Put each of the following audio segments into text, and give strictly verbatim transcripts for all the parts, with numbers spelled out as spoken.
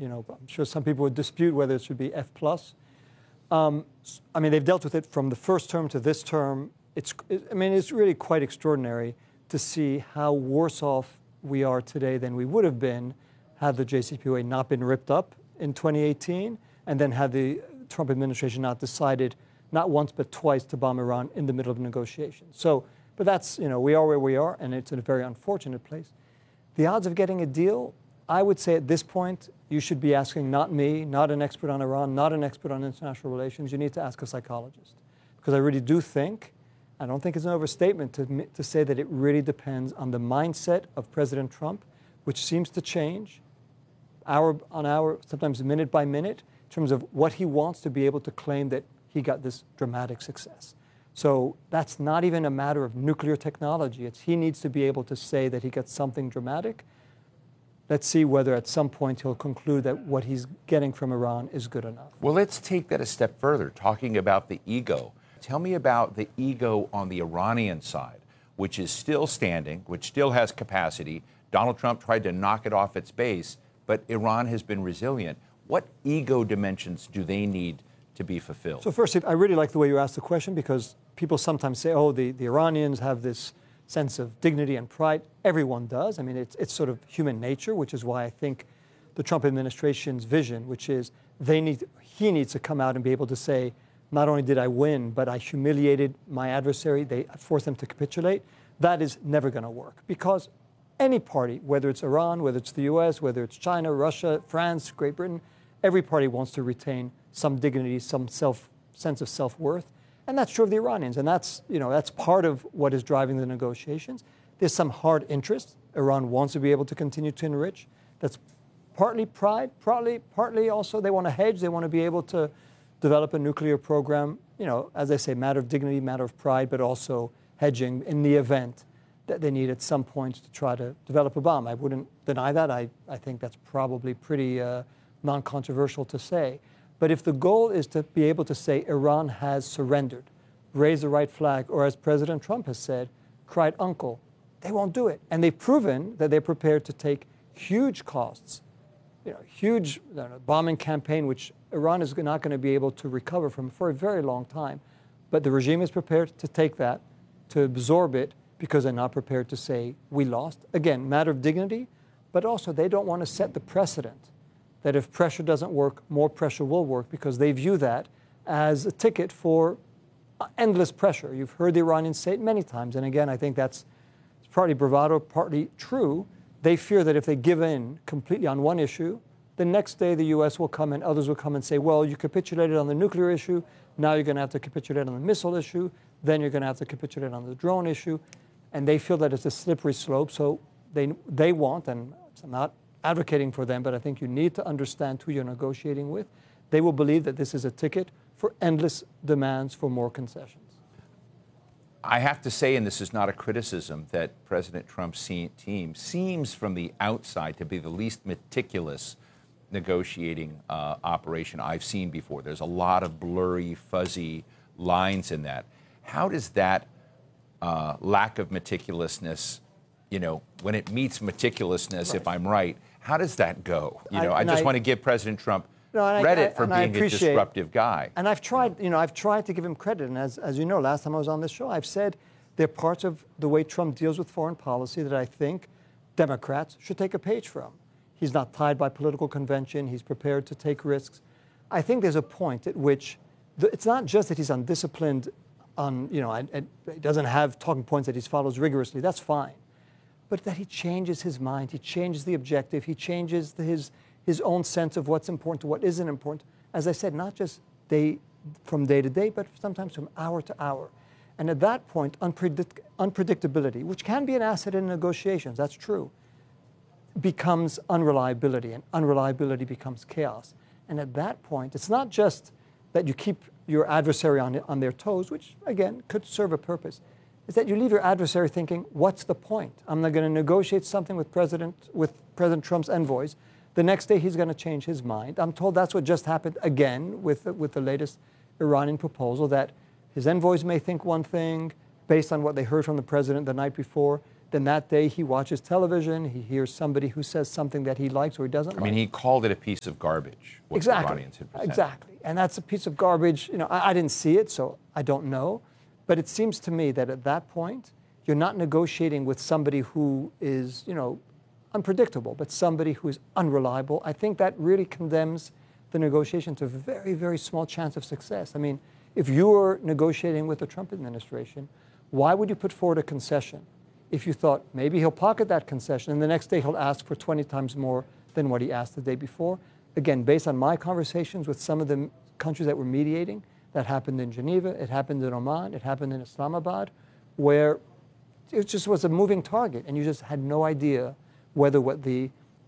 you know, I'm sure some people would dispute whether it should be F plus. Um, I mean, they've dealt with it from the first term to this term. It's, it, I mean, it's really quite extraordinary to see how worse off we are today than we would have been had the J C P O A not been ripped up in twenty eighteen, and then had the Trump administration not decided not once but twice to bomb Iran in the middle of negotiations. So, but that's, you know, we are where we are, and it's in a very unfortunate place. The odds of getting a deal, I would say at this point, you should be asking not me, not an expert on Iran, not an expert on international relations. You need to ask a psychologist. Because I really do think, I don't think it's an overstatement to, to say that it really depends on the mindset of President Trump, which seems to change hour on hour, sometimes minute by minute, in terms of what he wants to be able to claim that he got this dramatic success. So that's not even a matter of nuclear technology. It's he needs to be able to say that he got something dramatic. Let's see whether at some point he'll conclude that what he's getting from Iran is good enough. Well, let's take that a step further, talking about the ego. Tell me about the ego on the Iranian side, which is still standing, which still has capacity. Donald Trump tried to knock it off its base, but Iran has been resilient. What ego dimensions do they need to be fulfilled? So first, I really like the way you asked the question, because people sometimes say, oh, the, the Iranians have this sense of dignity and pride. Everyone does. I mean, it's, it's sort of human nature, which is why I think the Trump administration's vision, which is they need, he needs to come out and be able to say, not only did I win, but I humiliated my adversary. They forced them to capitulate. That is never going to work, because any party, whether it's Iran, whether it's the U S, whether it's China, Russia, France, Great Britain, every party wants to retain some dignity, some self sense of self-worth. And that's true of the Iranians. And that's, you know, that's part of what is driving the negotiations. There's some hard interest. Iran wants to be able to continue to enrich. That's partly pride, partly, partly also they want to hedge. They want to be able to develop a nuclear program, you know, as I say, matter of dignity, matter of pride, but also hedging in the event that they need at some point to try to develop a bomb. I wouldn't deny that. I, I think that's probably pretty uh, non-controversial to say. But if the goal is to be able to say Iran has surrendered, raise the right flag, or as President Trump has said, cried uncle, they won't do it. And they've proven that they're prepared to take huge costs, you know, huge you know, bombing campaign, which Iran is not going to be able to recover from for a very long time. But the regime is prepared to take that, to absorb it, because they're not prepared to say we lost. Again, matter of dignity, but also they don't want to set the precedent that if pressure doesn't work, more pressure will work, because they view that as a ticket for endless pressure. You've heard the Iranians say it many times, and again, I think that's partly bravado, partly true. They fear that if they give in completely on one issue, the next day the U S will come and others will come and say, well, you capitulated on the nuclear issue, now you're going to have to capitulate on the missile issue, then you're going to have to capitulate on the drone issue. And they feel that it's a slippery slope, so they, they want, and I'm not advocating for them, but I think you need to understand who you're negotiating with. They will believe that this is a ticket for endless demands for more concessions. I have to say, and this is not a criticism, that President Trump's team seems from the outside to be the least meticulous negotiating uh, operation I've seen before. There's a lot of blurry, fuzzy lines in that. How does that uh, lack of meticulousness, you know, when it meets meticulousness, right. if I'm right, how does that go? You know, I, I just I, want to give President Trump no, credit I, I, for being a disruptive guy. And I've tried, you know, I've tried to give him credit. And as, as you know, last time I was on this show, I've said there are parts of the way Trump deals with foreign policy that I think Democrats should take a page from. He's not tied by political convention. He's prepared to take risks. I think there's a point at which the, it's not just that he's undisciplined on, you know, and, and he doesn't have talking points that he follows rigorously. That's fine. But that he changes his mind. He changes the objective. He changes the, his, his own sense of what's important to what isn't important. As I said, not just day, from day to day, but sometimes from hour to hour. And at that point, unpredict- unpredictability, which can be an asset in negotiations, that's true, becomes unreliability, and unreliability becomes chaos. And at that point, it's not just that you keep your adversary on, on their toes, which, again, could serve a purpose. It's that you leave your adversary thinking, what's the point? I'm not going to negotiate something with President, with President Trump's envoys. The next day, he's going to change his mind. I'm told that's what just happened again with, with the latest Iranian proposal, that his envoys may think one thing based on what they heard from the president the night before. then that day he watches television, he hears somebody who says something that he likes or he doesn't like. I mean, he called it a piece of garbage, what exactly. the Iranians had presented. Exactly. And that's a piece of garbage. You know, I, I didn't see it, so I don't know. But it seems to me that at that point, you're not negotiating with somebody who is, you know, unpredictable, but somebody who is unreliable. I think that really condemns the negotiation to a very, very small chance of success. I mean, if you were negotiating with the Trump administration, why would you put forward a concession if you thought maybe he'll pocket that concession and the next day he'll ask for twenty times more than what he asked the day before? Again, based on my conversations with some of the countries that were mediating, that happened in Geneva, it happened in Oman, it happened in Islamabad, where it just was a moving target and you just had no idea whether what the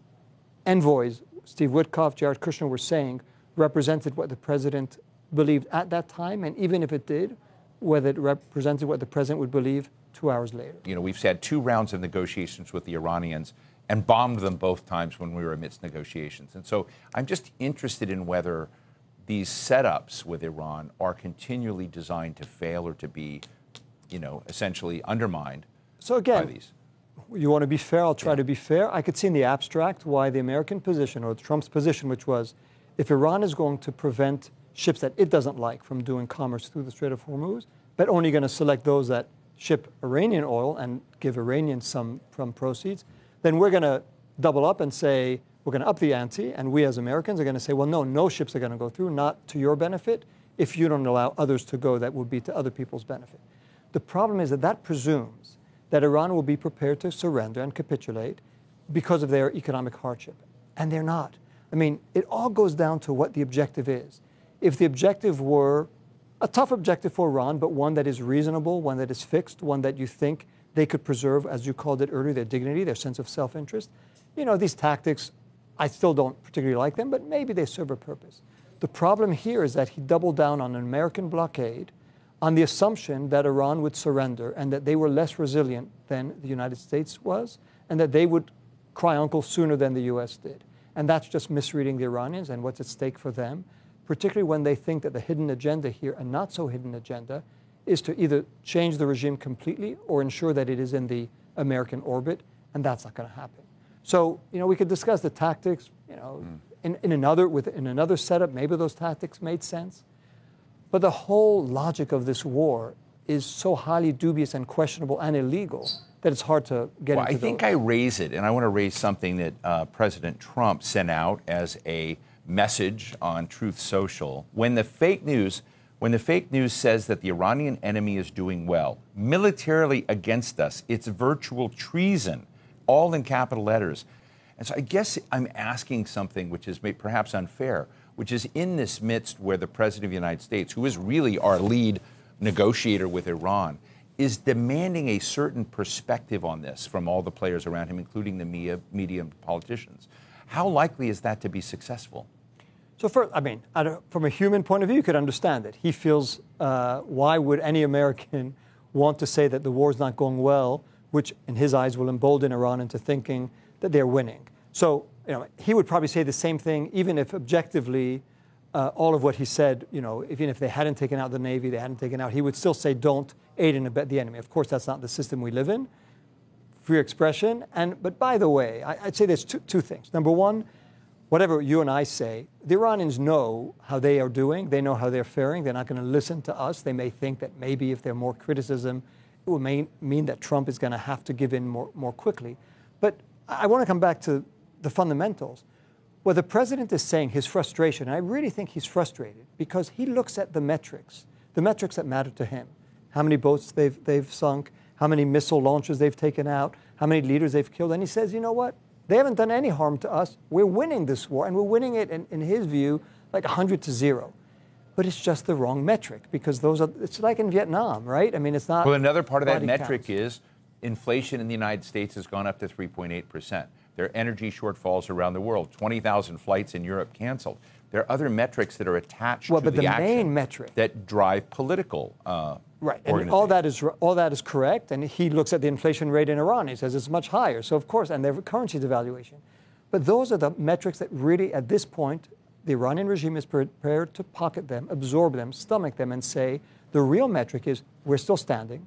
envoys, Steve Witkoff, Jared Kushner, were saying represented what the president believed at that time, and even if it did, whether it represented what the president would believe two hours later. You know, we've had two rounds of negotiations with the Iranians and bombed them both times when we were amidst negotiations. And so I'm just interested in whether these setups with Iran are continually designed to fail or to be, you know, essentially undermined so again, by these. You want to be fair, I'll try yeah. to be fair. I could see in the abstract why the American position, or Trump's position, which was if Iran is going to prevent ships that it doesn't like from doing commerce through the Strait of Hormuz, but only going to select those that ship Iranian oil and give Iranians some from proceeds, then we're going to double up and say we're going to up the ante, and we as Americans are going to say, well, no, no ships are going to go through, not to your benefit, if you don't allow others to go that would be to other people's benefit. The problem is that that presumes that Iran will be prepared to surrender and capitulate because of their economic hardship, and they're not. I mean, it all goes down to what the objective is. If the objective were a tough objective for Iran, but one that is reasonable, one that is fixed, one that you think they could preserve, as you called it earlier, their dignity, their sense of self-interest, you know, these tactics, I still don't particularly like them, but maybe they serve a purpose. The problem here is that he doubled down on an American blockade on the assumption that Iran would surrender and that they were less resilient than the United States was, and that they would cry uncle sooner than the U S did. And that's just misreading the Iranians and what's at stake for them, particularly when they think that the hidden agenda here, a not so hidden agenda, is to either change the regime completely or ensure that it is in the American orbit, and that's not going to happen. So, you know, we could discuss the tactics, you know, mm. in, in, another, with, in another setup, maybe those tactics made sense. But the whole logic of this war is so highly dubious and questionable and illegal that it's hard to get well, into I think those. I raise it, and I want to raise something that uh, President Trump sent out as a message on Truth Social. When the fake news, when the fake news says that the Iranian enemy is doing well, militarily against us, it's virtual treason, all in capital letters. And so I guess I'm asking something which is perhaps unfair, which is in this midst where the President of the United States, who is really our lead negotiator with Iran, is demanding a certain perspective on this from all the players around him, including the media, media and politicians. How likely is that to be successful? So, first, I mean, from a human point of view, you could understand it. He feels, uh, why would any American want to say that the war is not going well, which in his eyes will embolden Iran into thinking that they're winning. So, you know, he would probably say the same thing, even if objectively uh, all of what he said, you know, even if they hadn't taken out the Navy, they hadn't taken out, he would still say, don't aid and abet the enemy. Of course, that's not the system we live in. Free expression. And but by the way, I, I'd say there's two, two things. Number one, whatever you and I say, the Iranians know how they are doing. They know how they're faring. They're not going to listen to us. They may think that maybe if there's more criticism, it would may, mean that Trump is going to have to give in more, more quickly. But I want to come back to the fundamentals. Well, the president is saying his frustration, and I really think he's frustrated because he looks at the metrics, the metrics that matter to him. How many boats they've, they've sunk, how many missile launches they've taken out, how many leaders they've killed. And he says, you know what? They haven't done any harm to us. We're winning this war, and we're winning it, in, in his view, like one hundred to zero. But it's just the wrong metric because those are, it's like in Vietnam, right? I mean, it's not. Well, another part of that metric counts. is inflation in the United States has gone up to three point eight percent. There are energy shortfalls around the world. twenty thousand flights in Europe canceled. There are other metrics that are attached well, to but the, the action main metric that drive political uh, right. And all that is all that is correct. And he looks at the inflation rate in Iran. He says it's much higher. So of course, and their currency devaluation. But those are the metrics that really, at this point, the Iranian regime is prepared to pocket them, absorb them, stomach them, and say the real metric is we're still standing.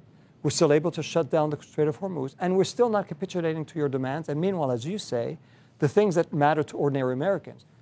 We're still able to shut down the Strait of Hormuz, and we're still not capitulating to your demands. And meanwhile, as you say, the things that matter to ordinary Americans,